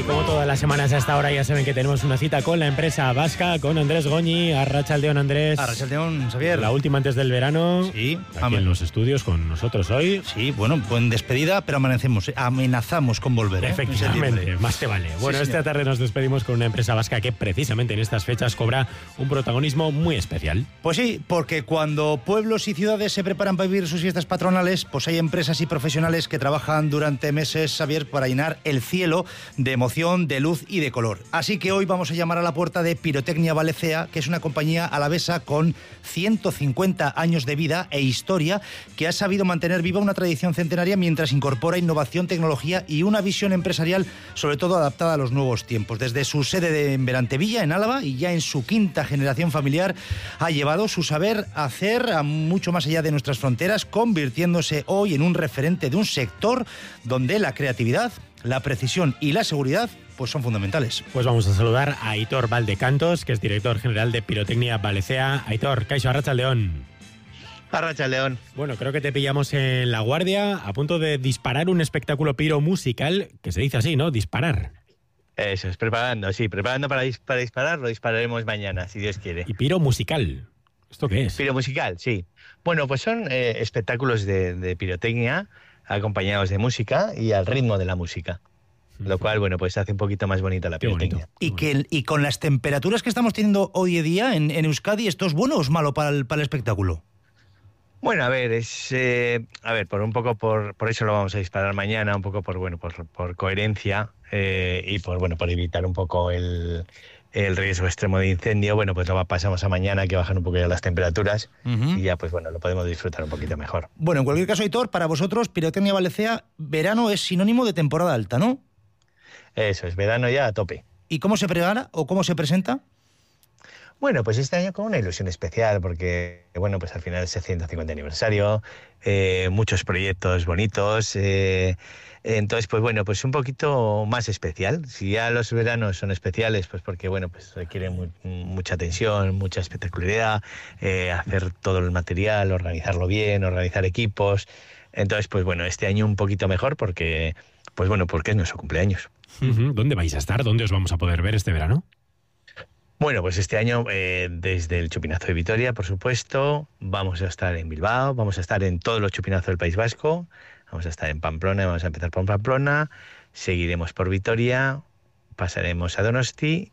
Como todas las semanas a esta hora ya saben que tenemos una cita con la empresa vasca, con Andrés Goñi. Arratsaldeon, Andrés. Arratsaldeon, Xavier. La última antes del verano. Sí. Aquí en los estudios con nosotros hoy. Sí, bueno, buen despedida, pero amenazamos con volver. Efectivamente, más te vale. Bueno, esta tarde nos despedimos con una empresa vasca que precisamente en estas fechas cobra un protagonismo muy especial. Pues sí, porque cuando pueblos y ciudades se preparan para vivir sus fiestas patronales, pues hay empresas y profesionales que trabajan durante meses, Xavier, para llenar el cielo de emoción, de luz y de color. Así que hoy vamos a llamar a la puerta de Pirotecnia Balecea, que es una compañía alavesa con 150 años de vida e historia, que ha sabido mantener viva una tradición centenaria mientras incorpora innovación, tecnología y una visión empresarial, sobre todo adaptada a los nuevos tiempos. Desde su sede en Berantevilla, en Álava, y ya en su quinta generación familiar, ha llevado su saber hacer a mucho más allá de nuestras fronteras, convirtiéndose hoy en un referente de un sector donde la creatividad, la precisión y la seguridad pues son fundamentales. Pues vamos a saludar a Aitor Valdecantos, que es director general de Pirotecnia Balecea. Aitor, kaixo, arratsaldeon. Arratsaldeon. Bueno, creo que te pillamos en La Guardia, a punto de disparar un espectáculo piro musical, que se dice así, ¿no? Disparar. Eso es, preparando para disparar, lo dispararemos mañana, si Dios quiere. ¿Y piro musical? ¿Esto qué es? Piro musical, sí. Bueno, pues son espectáculos de pirotecnia acompañados de música y al ritmo de la música. Lo cual, bueno, pues hace un poquito más bonita la pirotecnia. Y con las temperaturas que estamos teniendo hoy en día en Euskadi, ¿esto es bueno o es malo para el espectáculo? Bueno, a ver, por eso lo vamos a disparar mañana, un poco por coherencia y por evitar un poco el riesgo extremo de incendio. Bueno, pues lo pasamos a mañana, que bajan un poco ya las temperaturas y ya, pues bueno, lo podemos disfrutar un poquito mejor. Bueno, en cualquier caso, Aitor, para vosotros, Pirotecnia Balecea, verano es sinónimo de temporada alta, ¿no? Eso es, verano ya a tope. ¿Y cómo se prepara o cómo se presenta? Bueno, pues este año con una ilusión especial, porque, bueno, pues al final es el 150 aniversario, muchos proyectos bonitos, entonces, pues bueno, pues un poquito más especial. Si ya los veranos son especiales, pues porque, bueno, pues requieren mucha tensión, mucha espectacularidad, hacer todo el material, organizarlo bien, organizar equipos. Entonces, pues bueno, este año un poquito mejor porque es nuestro cumpleaños. ¿Dónde vais a estar? ¿Dónde os vamos a poder ver este verano? Bueno, pues este año desde el Chupinazo de Vitoria, por supuesto, vamos a estar en Bilbao, vamos a estar en todos los chupinazos del País Vasco, vamos a estar en Pamplona, vamos a empezar por Pamplona, seguiremos por Vitoria, pasaremos a Donosti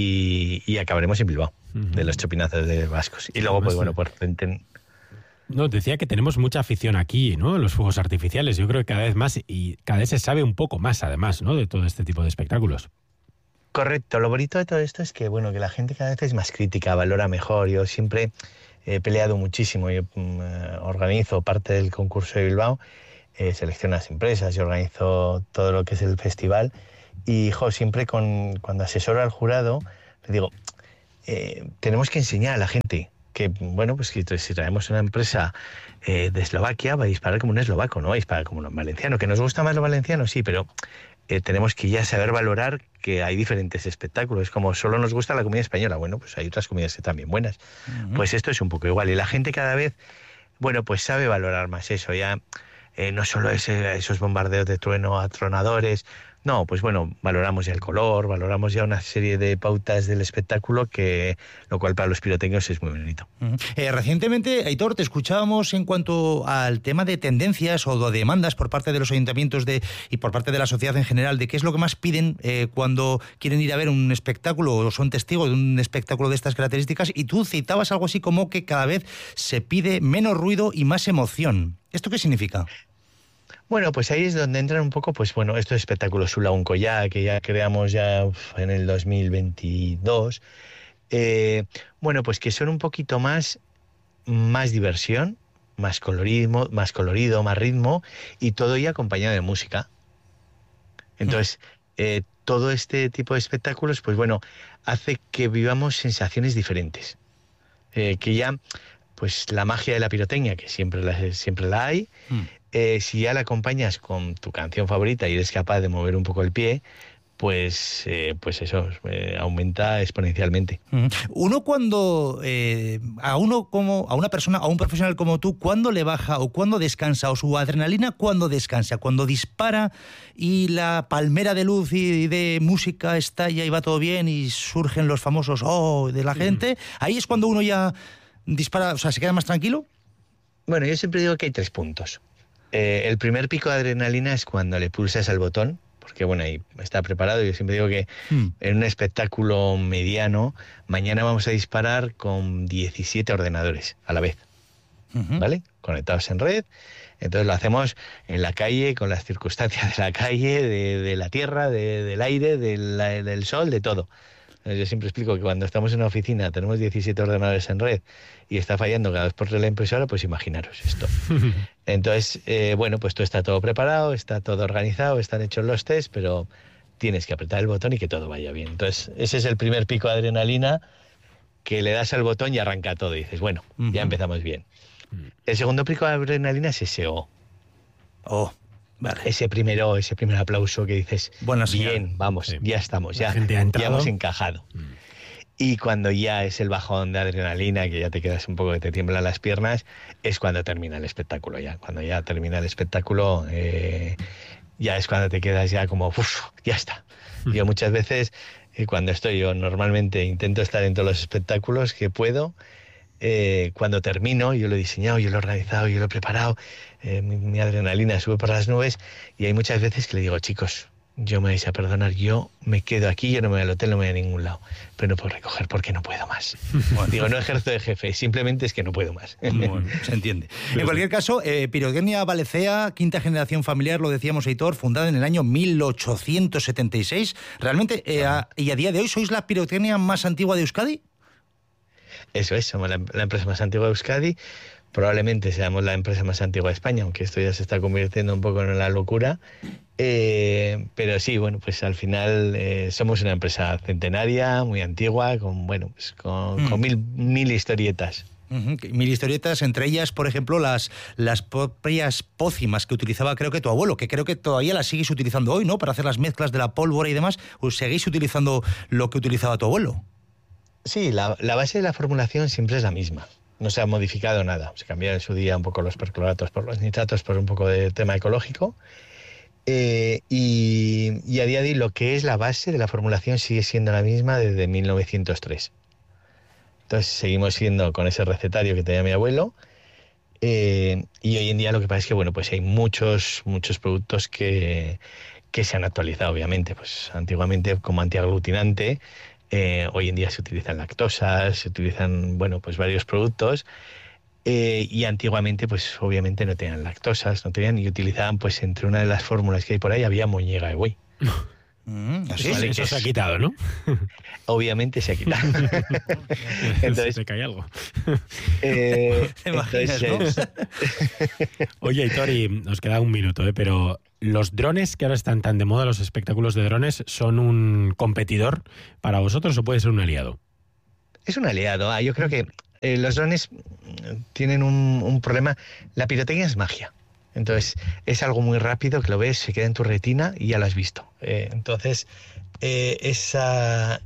y acabaremos en Bilbao, de los chupinazos de vascos. Y luego, pues bueno, por frente... No, decía que tenemos mucha afición aquí, ¿no? Los fuegos artificiales. Yo creo que cada vez más y cada vez se sabe un poco más, además, ¿no? De todo este tipo de espectáculos. Correcto. Lo bonito de todo esto es que, bueno, que la gente cada vez es más crítica, valora mejor. Yo siempre he peleado muchísimo. Yo organizo parte del concurso de Bilbao, selecciono las empresas y organizo todo lo que es el festival. Y, siempre cuando asesoro al jurado, le digo, tenemos que enseñar a la gente que, bueno, pues que si traemos una empresa de Eslovaquia, va a disparar como un eslovaco, no va a disparar como un valenciano. Que nos gusta más lo valenciano, sí, pero tenemos que ya saber valorar que hay diferentes espectáculos. Como solo nos gusta la comida española, bueno, pues hay otras comidas que están bien buenas. Pues esto es un poco igual. Y la gente cada vez, bueno, pues sabe valorar más eso. Ya no solo esos bombardeos de trueno atronadores. No, pues bueno, valoramos ya el color, valoramos ya una serie de pautas del espectáculo, lo cual para los pirotécnicos es muy bonito. Recientemente, Aitor, te escuchábamos en cuanto al tema de tendencias o de demandas por parte de los ayuntamientos y por parte de la sociedad en general, de qué es lo que más piden cuando quieren ir a ver un espectáculo o son testigos de un espectáculo de estas características, y tú citabas algo así como que cada vez se pide menos ruido y más emoción. ¿Esto qué significa? Bueno, pues ahí es donde entran un poco, pues bueno, estos espectáculos Sula Uncoya, que ya creamos en el 2022. Bueno, pues que son un poquito más diversión, más colorido, más ritmo, y todo ya acompañado de música. Entonces, todo este tipo de espectáculos, pues bueno, hace que vivamos sensaciones diferentes. Que ya, pues la magia de la pirotecnia, que siempre la hay, si ya la acompañas con tu canción favorita y eres capaz de mover un poco el pie, pues eso aumenta exponencialmente. Uno cuando a una persona, a un profesional como tú, ¿cuándo le baja o cuándo descansa? O su adrenalina, ¿cuándo descansa? Cuando dispara y la palmera de luz y de música estalla y va todo bien y surgen los famosos de la gente, ahí es cuando uno ya dispara, o sea, se queda más tranquilo. Bueno, yo siempre digo que hay 3 puntos. El primer pico de adrenalina es cuando le pulsas al botón, porque bueno, ahí está preparado. Yo siempre digo que en un espectáculo mediano, mañana vamos a disparar con 17 ordenadores a la vez, ¿vale? Conectados en red. Entonces lo hacemos en la calle, con las circunstancias de la calle, de la tierra, del aire, del sol, de todo. Yo siempre explico que cuando estamos en una oficina tenemos 17 ordenadores en red y está fallando cada vez por la impresora, pues imaginaros esto. Entonces, bueno, pues todo está todo preparado, está todo organizado, están hechos los test, pero tienes que apretar el botón y que todo vaya bien. Entonces, ese es el primer pico de adrenalina, que le das al botón y arranca todo. Y dices, bueno, ya empezamos bien. El segundo pico de adrenalina es ese vale. Ese primer aplauso que dices, bien, vamos, ya estamos, ya hemos encajado. Y cuando ya es el bajón de adrenalina, que ya te quedas un poco que te tiemblan las piernas, es cuando termina el espectáculo ya. Cuando ya termina el espectáculo, ya es cuando te quedas ya como, ya está. Yo muchas veces, yo normalmente intento estar en todos los espectáculos que puedo. Cuando termino, yo lo he diseñado, yo lo he organizado, yo lo he preparado, mi adrenalina sube por las nubes y hay muchas veces que le digo, chicos, yo me vais a perdonar, yo me quedo aquí, yo no me voy al hotel, no me voy a ningún lado, pero no puedo recoger porque no puedo más. Bueno, digo, no ejerzo de jefe, simplemente es que no puedo más. Bueno, se entiende. En cualquier caso, Pirotecnia Valecea, quinta generación familiar, lo decíamos, Aitor, fundada en el año 1876. ¿Realmente, y a día de hoy, sois la pirotecnia más antigua de Euskadi? Eso es, somos la empresa más antigua de Euskadi, probablemente seamos la empresa más antigua de España, aunque esto ya se está convirtiendo un poco en la locura, pero sí, bueno, pues al final somos una empresa centenaria, muy antigua, con mil historietas. 1000 historietas, entre ellas, por ejemplo, las propias pócimas que utilizaba, creo que tu abuelo, que creo que todavía las sigues utilizando hoy, ¿no? Para hacer las mezclas de la pólvora y demás, ¿os seguís utilizando lo que utilizaba tu abuelo? Sí, la base de la formulación siempre es la misma. No se ha modificado nada. Se cambiaron en su día un poco los percloratos por los nitratos por un poco de tema ecológico. Y a día de hoy lo que es la base de la formulación sigue siendo la misma desde 1903. Entonces seguimos siendo con ese recetario que tenía mi abuelo. Y hoy en día lo que pasa es que pues hay muchos productos que se han actualizado, obviamente. Pues antiguamente como antiaglutinante. Hoy en día se utilizan lactosas, se utilizan, pues varios productos, y antiguamente, pues obviamente no tenían lactosas, y utilizaban, pues entre una de las fórmulas que hay por ahí, había moñiga de buey. Eso se ha quitado, ¿no? Obviamente se ha quitado. Entonces se cae algo. Imaginas, ¿no? Oye, Aitor, y nos queda un minuto, pero ¿los drones que ahora están tan de moda, los espectáculos de drones, son un competidor para vosotros o puede ser un aliado? Es un aliado. Yo creo que los drones tienen un problema. La pirotecnia es magia. Entonces, es algo muy rápido que lo ves, se queda en tu retina y ya lo has visto. Entonces, esa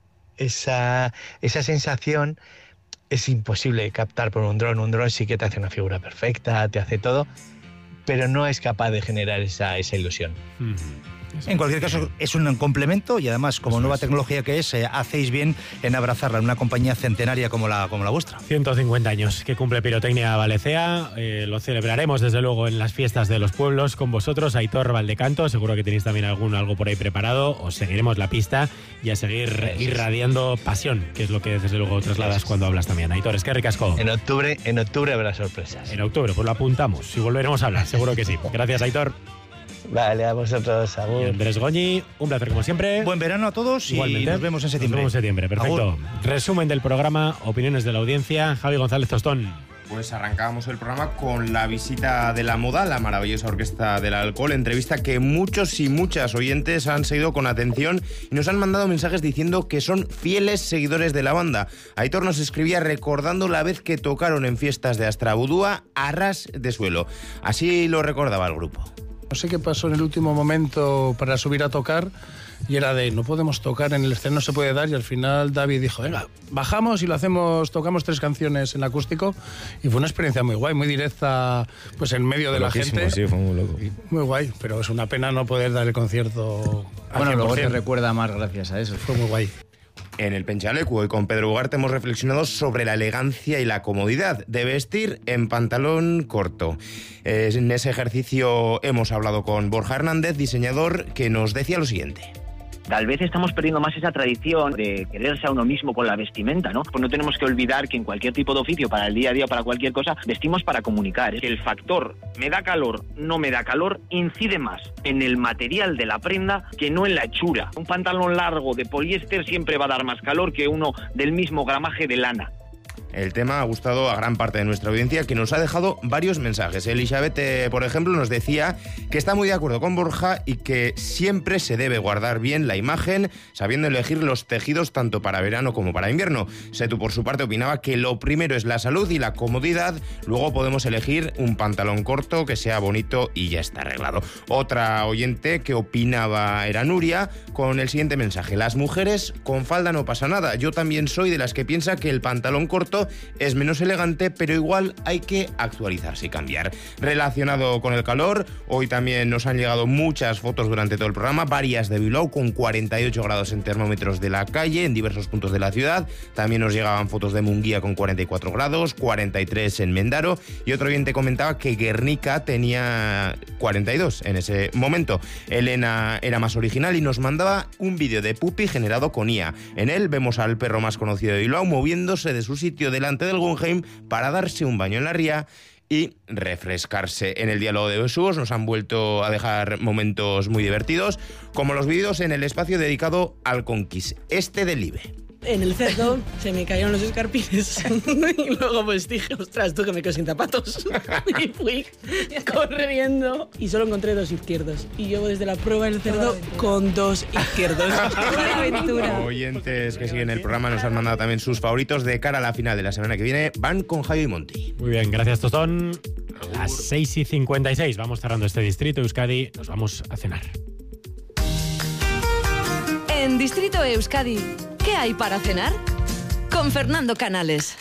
sensación es imposible de captar por un dron. Un dron sí que te hace una figura perfecta, te hace todo, pero no es capaz de generar esa ilusión. En cualquier caso, es un complemento y además, como nueva tecnología que es, hacéis bien en abrazarla en una compañía centenaria como la vuestra. 150 años que cumple Pirotecnia Valecea, lo celebraremos desde luego en las fiestas de los pueblos con vosotros, Aitor Valdecanto, seguro que tenéis también algo por ahí preparado, os seguiremos la pista y a seguir irradiando pasión, que es lo que desde luego trasladas cuando hablas también. Aitor, es que ricasco. En octubre habrá sorpresas. En octubre, pues lo apuntamos y volveremos a hablar, seguro que sí. Gracias, Aitor. Vale, a vosotros, agur. Andrés Goñi, un placer como siempre. Buen verano a todos. Igualmente. Y nos vemos en septiembre. Nos vemos en septiembre, perfecto. Agur. Resumen del programa, opiniones de la audiencia. Javi González Tostón. Pues arrancábamos el programa con la visita de La Moda, la maravillosa orquesta del alcohol, entrevista que muchos y muchas oyentes han seguido con atención y nos han mandado mensajes diciendo que son fieles seguidores de la banda. Aitor nos escribía recordando la vez que tocaron en fiestas de Astrabudúa a ras de suelo. Así lo recordaba el grupo. No sé qué pasó en el último momento para subir a tocar y era de no podemos tocar en el escenario, no se puede dar, y al final David dijo, venga, bajamos y tocamos 3 canciones en acústico, y fue una experiencia muy guay, muy directa, pues en medio de la gente. Sí, fue muy loco. Muy guay, pero es una pena no poder dar el concierto al 100%. Bueno, luego te recuerda más gracias a eso. Fue muy guay. En el Penchalecu y con Pedro Ugarte hemos reflexionado sobre la elegancia y la comodidad de vestir en pantalón corto. En ese ejercicio hemos hablado con Borja Hernández, diseñador, que nos decía lo siguiente. Tal vez estamos perdiendo más esa tradición de quererse a uno mismo con la vestimenta, ¿no? Pues no tenemos que olvidar que en cualquier tipo de oficio, para el día a día, para cualquier cosa, vestimos para comunicar. Que el factor me da calor, no me da calor, incide más en el material de la prenda que no en la hechura. Un pantalón largo de poliéster siempre va a dar más calor que uno del mismo gramaje de lana. El tema ha gustado a gran parte de nuestra audiencia, que nos ha dejado varios mensajes. Elizabeth, por ejemplo, nos decía que está muy de acuerdo con Borja y que siempre se debe guardar bien la imagen, sabiendo elegir los tejidos tanto para verano como para invierno. Setu, por su parte, opinaba que lo primero es la salud y la comodidad, luego podemos elegir un pantalón corto que sea bonito y ya está arreglado. Otra oyente que opinaba era Nuria, con el siguiente mensaje: las mujeres con falda no pasa nada. Yo también soy de las que piensa que el pantalón corto es menos elegante, pero igual hay que actualizarse y cambiar. Relacionado con el calor, hoy también nos han llegado muchas fotos durante todo el programa, varias de Bilbao con 48 grados en termómetros de la calle en diversos puntos de la ciudad. También nos llegaban fotos de Munguía con 44 grados, 43 en Mendaro, y otro oyente comentaba que Guernica tenía 42 en ese momento. Elena era más original y nos mandaba un vídeo de Pupi generado con IA. En él vemos al perro más conocido de Bilbao moviéndose de su sitio delante del Guggenheim para darse un baño en la ría y refrescarse. En el diálogo de Besugos nos han vuelto a dejar momentos muy divertidos, como los vídeos en el espacio dedicado al Conquist, del IBE. En el cerdo se me cayeron los escarpines y luego pues dije, ostras, tú que me quedo sin zapatos. Y fui corriendo y solo encontré 2 izquierdos. Y llevo desde la prueba del cerdo con 2 izquierdos. ¡Qué aventura! Oyentes que siguen el programa nos han mandado también sus favoritos de cara a la final de la semana que viene. Van con Javi y Monti. Muy bien, gracias, Tostón. Las 6:56. Vamos cerrando este distrito Euskadi. Nos vamos a cenar. En Distrito Euskadi, ¿qué hay para cenar? Con Fernando Canales.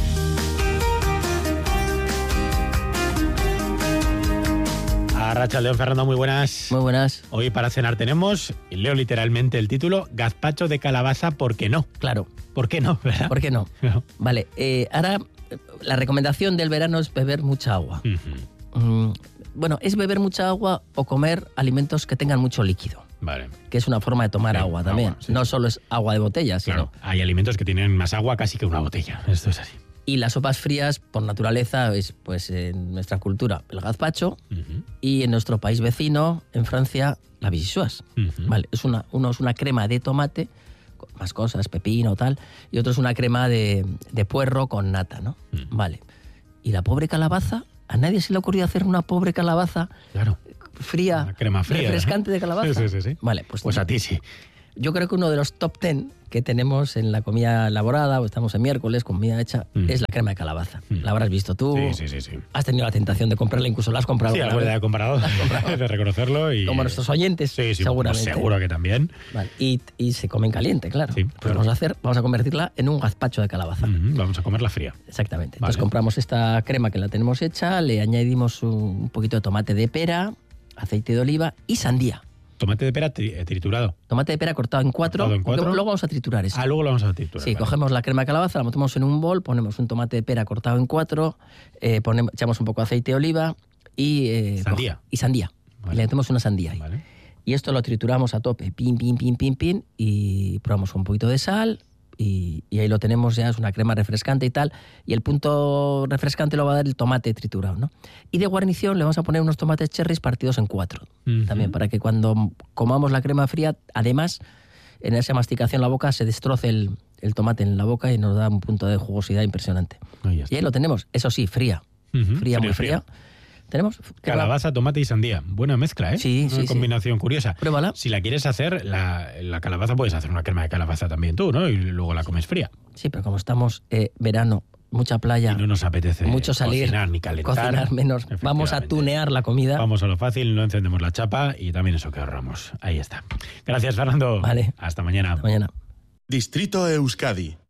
Arratsaldeon, Fernando, muy buenas. Muy buenas. Hoy para cenar tenemos, y leo literalmente el título, gazpacho de calabaza, ¿por qué no? Claro. ¿Por qué no? ¿Verdad? ¿Por qué no? No. Vale, ahora la recomendación del verano es beber mucha agua. Bueno, es beber mucha agua o comer alimentos que tengan mucho líquido. Vale. Que es una forma de tomar agua también. Sí. No solo es agua de botella, Claro, sino... hay alimentos que tienen más agua casi que una botella. Esto es así. Y las sopas frías, por naturaleza, es pues en nuestra cultura el gazpacho y en nuestro país vecino, en Francia, la vichyssoise. Vale, uno es una crema de tomate, con más cosas, pepino, tal, y otro es una crema de puerro con nata, ¿no? Vale. Y la pobre calabaza, a nadie se le ocurrió hacer una pobre calabaza fría, una crema fría, refrescante de calabaza. Sí. Vale, pues a ti sí. Yo creo que uno de los top 10 que tenemos en la comida elaborada, o estamos en miércoles, comida hecha, es la crema de calabaza. La habrás visto tú. Sí. Has tenido la tentación de comprarla, incluso la has comprado. Sí, alguna vez he comprado, de reconocerlo. Y... Como nuestros oyentes, sí, seguramente. Pues seguro que también. Vale. Y se come en caliente, claro. Sí, pues vamos a convertirla en un gazpacho de calabaza. Vamos a comerla fría. Exactamente. Vale. Entonces compramos esta crema que la tenemos hecha, le añadimos un poquito de tomate de pera, aceite de oliva y sandía. Tomate de pera triturado. Tomate de pera cortado en 4. Luego vamos a triturar eso. Luego lo vamos a triturar. Sí, vale. Cogemos la crema de calabaza, la metemos en un bol, ponemos un tomate de pera cortado en 4, echamos un poco de aceite de oliva y... sandía. Vale. Y le metemos una sandía ahí. Vale. Y esto lo trituramos a tope, pin, y probamos un poquito de sal y ahí lo tenemos ya, es una crema refrescante y tal. Y el punto refrescante lo va a dar el tomate triturado, ¿no? Y de guarnición le vamos a poner unos tomates cherries partidos en 4. También para que cuando comamos la crema fría, además, en esa masticación en la boca se destroce el tomate en la boca y nos da un punto de jugosidad impresionante. Y ahí lo tenemos, eso sí, fría. Muy fría. Tenemos calabaza, tomate y sandía. Buena mezcla, ¿eh? Sí, una combinación curiosa. Pruébala. Si la quieres hacer, la calabaza, puedes hacer una crema de calabaza también tú, ¿no? Y luego la comes fría. Sí, pero como estamos verano, mucha playa. Y no nos apetece mucho salir, cocinar ni calentar. Cocinar menos. Vamos a tunear la comida. Vamos a lo fácil, no encendemos la chapa y también eso que ahorramos. Ahí está. Gracias, Fernando. Vale. Hasta mañana. Hasta mañana. Distrito Euskadi